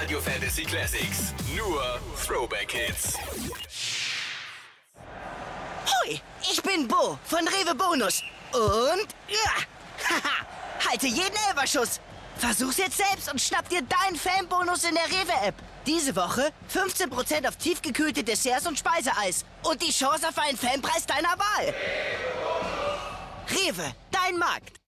Radio Fantasy Classics. Nur Throwback Hits. Hoi, ich bin Bo von Rewe Bonus. Und ja, haha, halte jeden Elberschuss. Versuch's jetzt selbst und schnapp dir deinen Fanbonus in der Rewe-App. Diese Woche 15% auf tiefgekühlte Desserts und Speiseeis. Und die Chance auf einen Fanpreis deiner Wahl. Rewe, dein Markt.